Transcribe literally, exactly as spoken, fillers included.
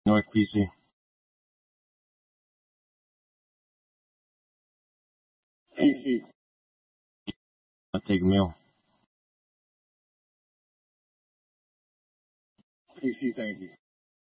North P C. P C. I'll take meal. P C, thank you.